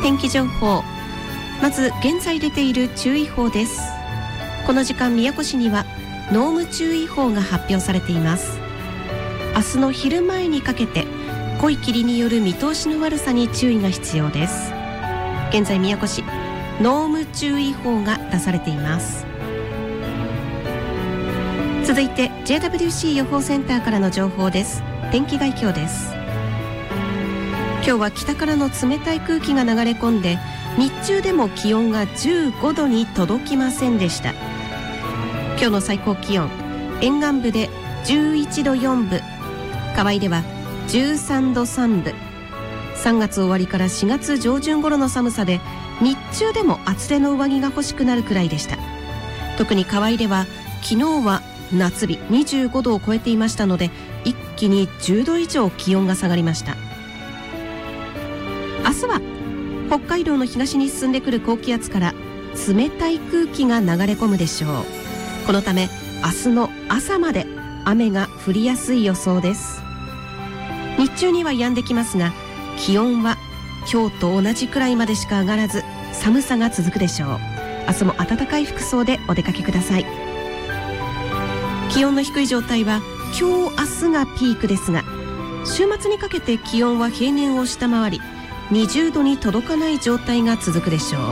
天気情報、まず現在出ている注意報です。この時間宮古市には濃霧注意報が発表されています。明日の昼前にかけて濃い霧による見通しの悪さに注意が必要です。現在宮古市濃霧注意報が出されています。続いて JWC 予報センターからの情報です。天気概況です。今日は北からの冷たい空気が流れ込んで、日中でも気温が15度に届きませんでした。今日の最高気温、沿岸部で11度4分、河合では13度3分。3月終わりから4月上旬頃の寒さで、日中でも厚手の上着が欲しくなるくらいでした。特に河合では昨日は夏日25度を超えていましたので、一気に10度以上気温が下がりました。明日は北海道の東に進んでくる高気圧から冷たい空気が流れ込むでしょう。このため明日の朝まで雨が降りやすい予想です。日中には止んできますが、気温は今日と同じくらいまでしか上がらず、寒さが続くでしょう。明日も暖かい服装でお出かけください。気温の低い状態は今日明日がピークですが、週末にかけて気温は平年を下回り、20度に届かない状態が続くでしょう。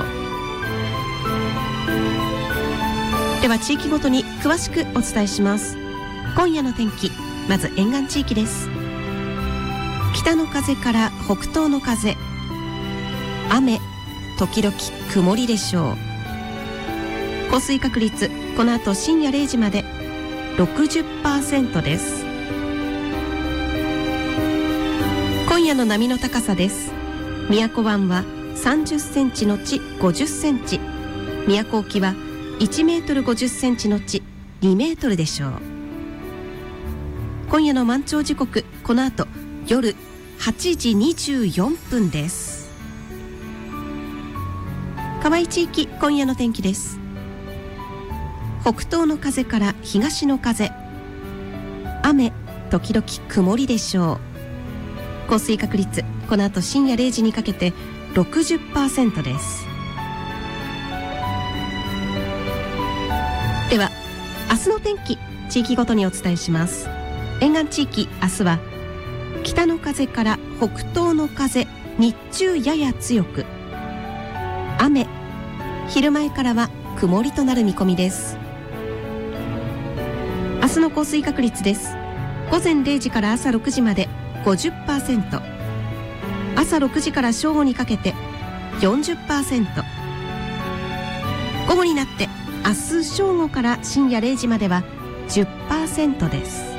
では地域ごとに詳しくお伝えします。今夜の天気、まず沿岸地域です。北の風から北東の風、雨時々曇りでしょう。降水確率、この後深夜0時まで 60% です。今夜の波の高さです。宮古湾は30センチのち50センチ、宮古沖は1メートル50センチのち2メートルでしょう。今夜の満潮時刻、この後夜8時24分です。河合地域、今夜の天気です。北東の風から東の風、雨時々曇りでしょう。降水確率、この後深夜0時にかけて 60% です。では明日の天気、地域ごとにお伝えします。沿岸地域、明日は北の風から北東の風、日中やや強く、雨、昼前からは曇りとなる見込みです。明日の降水確率です。午前0時から朝6時まで 50%、 朝6時から正午にかけて 40%、 午後になって明日正午から深夜0時までは 10% です。